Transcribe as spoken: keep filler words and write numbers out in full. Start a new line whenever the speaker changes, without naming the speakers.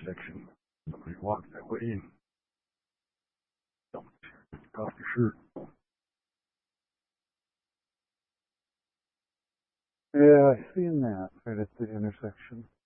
intersection. Somebody walked that way and dumped off the shirt. Yeah, I've seen that right at the intersection.